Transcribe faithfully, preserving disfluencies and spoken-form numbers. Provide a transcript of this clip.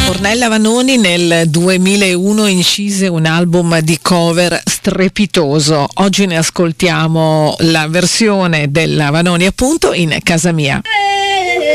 Ornella Vanoni nel duemilauno incise un album di cover strepitoso. Oggi ne ascoltiamo la versione della Vanoni appunto in Casa Mia.